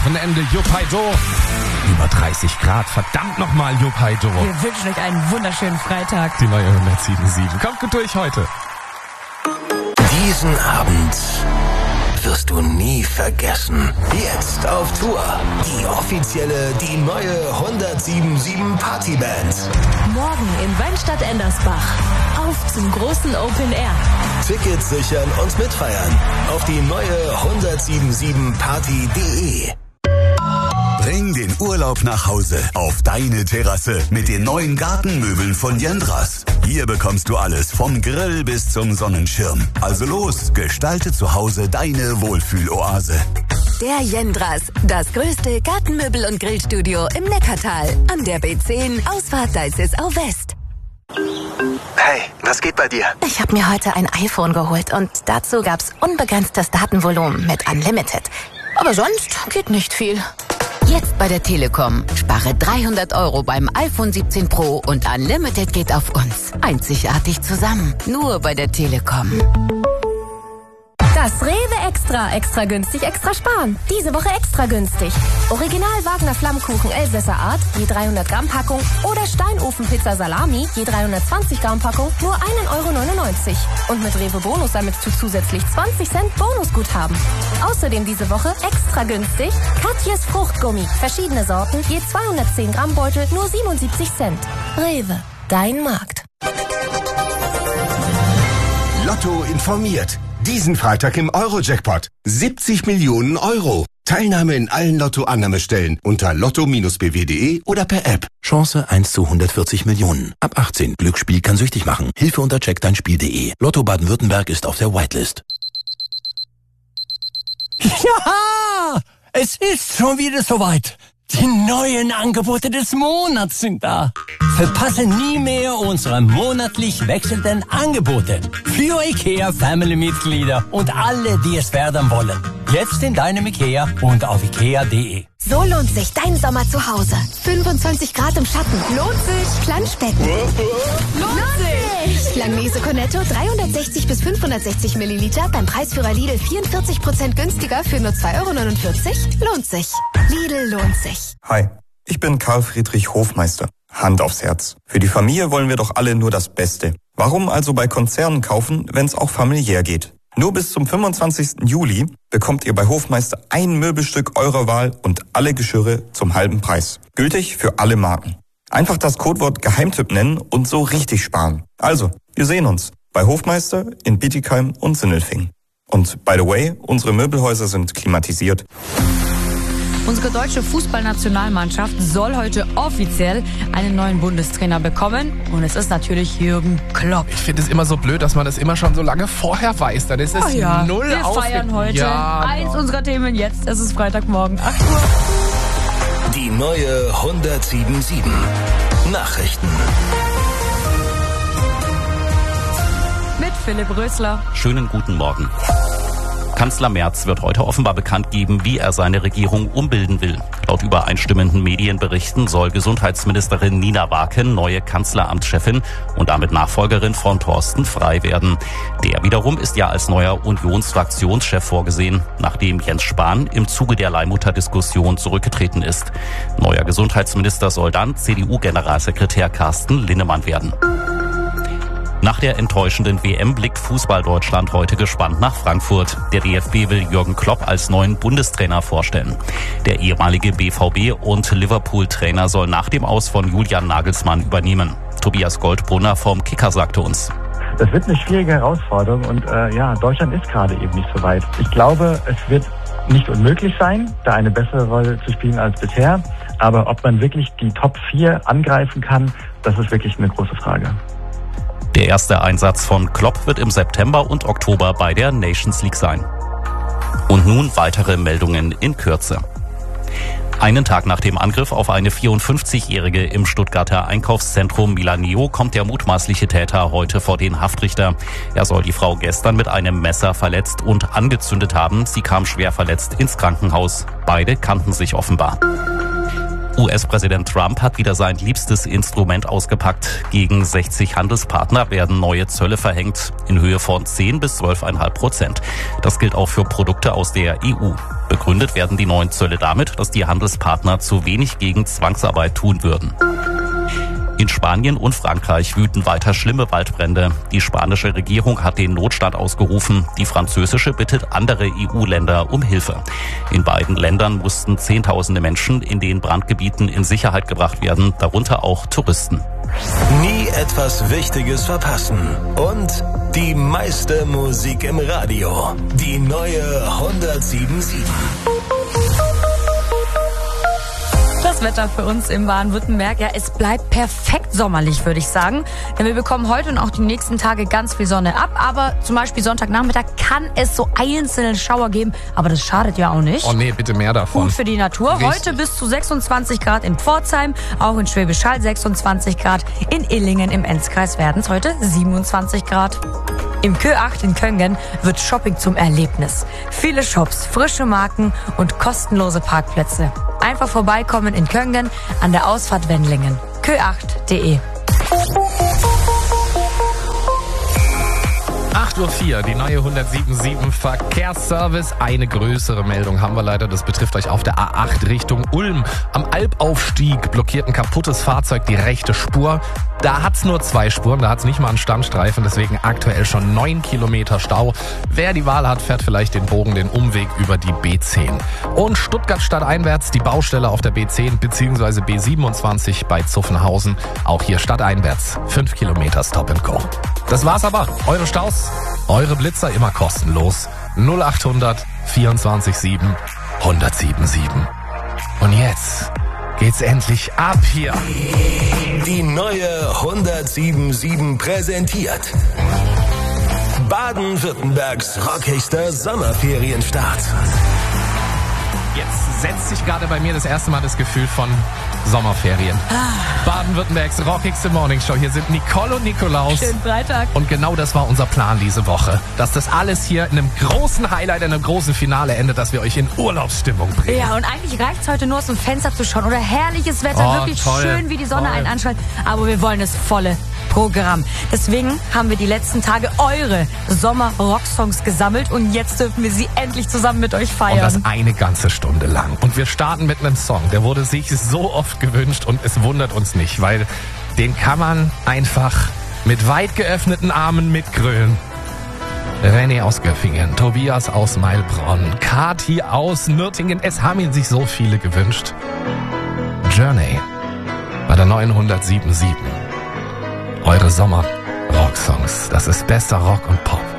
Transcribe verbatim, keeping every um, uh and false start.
Wochenende, Juppeido. Über dreißig Grad, verdammt nochmal, Juppeido. Wir wünschen euch einen wunderschönen Freitag. Die neue hundertsieben Komma sieben. Kommt gut durch heute. Diesen Abend wirst du nie vergessen. Jetzt auf Tour. Die offizielle, die neue hundertsieben Komma sieben Partyband. Morgen in Weinstadt-Endersbach. Auf zum großen Open Air. Tickets sichern und mitfeiern auf die neue hundertsieben Komma sieben party punkt de. Bring den Urlaub nach Hause auf deine Terrasse mit den neuen Gartenmöbeln von Jendras. Hier bekommst du alles vom Grill bis zum Sonnenschirm. Also los, gestalte zu Hause deine Wohlfühloase. Der Jendras, das größte Gartenmöbel- und Grillstudio im Neckartal. An der B zehn, Ausfahrt Deißesau West. Hey, was geht bei dir? Ich habe mir heute ein iPhone geholt und dazu gab's unbegrenztes Datenvolumen mit Unlimited. Aber sonst geht nicht viel. Jetzt bei der Telekom. Spare dreihundert Euro beim iPhone siebzehn Pro und Unlimited geht auf uns. Einzigartig zusammen. Nur bei der Telekom. Das Rewe Extra. Extra günstig, extra sparen. Diese Woche extra günstig. Original Wagner Flammkuchen Elsässer Art, je dreihundert Gramm Packung. Oder Steinofenpizza Salami, je dreihundertzwanzig Gramm Packung, nur ein Euro neunundneunzig. Und mit Rewe Bonus sammelst du zusätzlich zwanzig Cent Bonusguthaben. Außerdem diese Woche extra günstig Katjes Fruchtgummi. Verschiedene Sorten, je zweihundertzehn Gramm Beutel, nur siebenundsiebzig Cent. Rewe, dein Markt. Lotto informiert. Diesen Freitag im Euro-Jackpot. siebzig Millionen Euro. Teilnahme in allen Lotto-Annahmestellen unter lotto Bindestrich b w punkt de oder per App. Chance eins zu hundertvierzig Millionen. Ab achtzehn. Glücksspiel kann süchtig machen. Hilfe unter check dein Spiel punkt de. Lotto Baden-Württemberg ist auf der Whitelist. Ja, es ist schon wieder soweit. Die neuen Angebote des Monats sind da. Verpasse nie mehr unsere monatlich wechselnden Angebote. Für IKEA Family-Mitglieder und alle, die es werden wollen. Jetzt in deinem IKEA und auf ikea punkt de. So lohnt sich dein Sommer zu Hause. fünfundzwanzig Grad im Schatten. Lohnt sich. Planschbecken. Lohnt sich. Langnese Cornetto dreihundertsechzig bis fünfhundertsechzig Milliliter beim Preisführer Lidl vierundvierzig Prozent günstiger für nur zwei Euro neunundvierzig. Lohnt sich. Lidl lohnt sich. Hi, ich bin Karl Friedrich Hofmeister. Hand aufs Herz. Für die Familie wollen wir doch alle nur das Beste. Warum also bei Konzernen kaufen, wenn es auch familiär geht? Nur bis zum fünfundzwanzigsten Juli bekommt ihr bei Hofmeister ein Möbelstück eurer Wahl und alle Geschirre zum halben Preis. Gültig für alle Marken. Einfach das Codewort Geheimtipp nennen und so richtig sparen. Also, wir sehen uns bei Hofmeister in Bietigheim und Sindelfingen. Und by the way, unsere Möbelhäuser sind klimatisiert. Unsere deutsche Fußballnationalmannschaft soll heute offiziell einen neuen Bundestrainer bekommen. Und es ist natürlich Jürgen Klopp. Ich finde es immer so blöd, dass man das immer schon so lange vorher weiß. Dann ist es oh ja, null wir feiern heute ja, eins unserer Themen jetzt. Es ist Freitagmorgen, acht Uhr. Die neue hundertsieben Komma sieben Nachrichten. Mit Philipp Rösler. Schönen guten Morgen. Kanzler Merz wird heute offenbar bekannt geben, wie er seine Regierung umbilden will. Laut übereinstimmenden Medienberichten soll Gesundheitsministerin Nina Waken neue Kanzleramtschefin und damit Nachfolgerin von Thorsten Frey werden. Der wiederum ist ja als neuer Unionsfraktionschef vorgesehen, nachdem Jens Spahn im Zuge der Leihmutterdiskussion zurückgetreten ist. Neuer Gesundheitsminister soll dann C D U-Generalsekretär Carsten Linnemann werden. Nach der enttäuschenden W M blickt Fußball-Deutschland heute gespannt nach Frankfurt. Der D F B will Jürgen Klopp als neuen Bundestrainer vorstellen. Der ehemalige B V B- und Liverpool-Trainer soll nach dem Aus von Julian Nagelsmann übernehmen. Tobias Goldbrunner vom Kicker sagte uns: Das wird eine schwierige Herausforderung und äh, ja, Deutschland ist gerade eben nicht so weit. Ich glaube, es wird nicht unmöglich sein, da eine bessere Rolle zu spielen als bisher. Aber ob man wirklich die Top vier angreifen kann, das ist wirklich eine große Frage. Der erste Einsatz von Klopp wird im September und Oktober bei der Nations League sein. Und nun weitere Meldungen in Kürze. Einen Tag nach dem Angriff auf eine vierundfünfzigjährige im Stuttgarter Einkaufszentrum Milaneo kommt der mutmaßliche Täter heute vor den Haftrichter. Er soll die Frau gestern mit einem Messer verletzt und angezündet haben. Sie kam schwer verletzt ins Krankenhaus. Beide kannten sich offenbar. U S-Präsident Trump hat wieder sein liebstes Instrument ausgepackt. Gegen sechzig Handelspartner werden neue Zölle verhängt in Höhe von zehn bis zwölf Komma fünf Prozent. Das gilt auch für Produkte aus der E U. Begründet werden die neuen Zölle damit, dass die Handelspartner zu wenig gegen Zwangsarbeit tun würden. In Spanien und Frankreich wüten weiter schlimme Waldbrände. Die spanische Regierung hat den Notstand ausgerufen. Die französische bittet andere E U-Länder um Hilfe. In beiden Ländern mussten Zehntausende Menschen in den Brandgebieten in Sicherheit gebracht werden, darunter auch Touristen. Nie etwas Wichtiges verpassen. Und die meiste Musik im Radio. Die neue hundertsieben Komma sieben. Das Wetter für uns im Baden-Württemberg, ja, es bleibt perfekt sommerlich, würde ich sagen. Denn wir bekommen heute und auch die nächsten Tage ganz viel Sonne ab. Aber zum Beispiel Sonntagnachmittag kann es so einzelne Schauer geben. Aber das schadet ja auch nicht. Oh nee, bitte mehr davon. Gut für die Natur. Richtig. Heute bis zu sechsundzwanzig Grad in Pforzheim, auch in Schwäbisch Hall sechsundzwanzig Grad. In Illingen im Enzkreis werden es heute siebenundzwanzig Grad. Im Kö acht in Köngen wird Shopping zum Erlebnis. Viele Shops, frische Marken und kostenlose Parkplätze. Einfach vorbeikommen in Köngen an der Ausfahrt Wendlingen. kö acht punkt de. acht Uhr vier, die neue hundertsieben Komma sieben Verkehrsservice. Eine größere Meldung haben wir leider, das betrifft euch auf der A acht Richtung Ulm. Am Albaufstieg blockiert ein kaputtes Fahrzeug die rechte Spur. Da hat's nur zwei Spuren, da hat's nicht mal einen Standstreifen, deswegen aktuell schon neun Kilometer Stau. Wer die Wahl hat, fährt vielleicht den Bogen, den Umweg über die B zehn. Und Stuttgart stadteinwärts, die Baustelle auf der B zehn bzw. B siebenundzwanzig bei Zuffenhausen. Auch hier stadteinwärts, fünf Kilometer Stop and Go. Das war's aber. Eure Staus, eure Blitzer immer kostenlos. null acht hundert vierundzwanzig sieben hundertsieben sieben. Und jetzt geht's endlich ab hier. Die neue hundertsieben Komma sieben präsentiert Baden-Württembergs rockigster Sommerferienstart. Jetzt setzt sich gerade bei mir das erste Mal das Gefühl von Sommerferien. Ah. Baden-Württembergs rockigste Morningshow. Hier sind Nicole und Nikolaus. Schönen Freitag. Und genau das war unser Plan diese Woche. Dass das alles hier in einem großen Highlight, in einem großen Finale endet, dass wir euch in Urlaubsstimmung bringen. Ja, und eigentlich reicht's heute nur aus dem Fenster zu schauen. Oder herrliches Wetter, oh, wirklich toll, schön, wie die Sonne toll. einen anstrahlt. Aber wir wollen das volle Programm. Deswegen haben wir die letzten Tage eure Sommer-Rocksongs gesammelt und jetzt dürfen wir sie endlich zusammen mit euch feiern. Und das eine ganze Stunde lang. Und wir starten mit einem Song, der wurde sich so oft gewünscht und es wundert uns nicht, weil den kann man einfach mit weit geöffneten Armen mitgrölen. René aus Göffingen, Tobias aus Mailbronn, Kati aus Nürtingen, es haben ihn sich so viele gewünscht. Journey bei der neuen hundertsieben Komma sieben. Eure Sommer-Rocksongs, das ist bester Rock und Pop.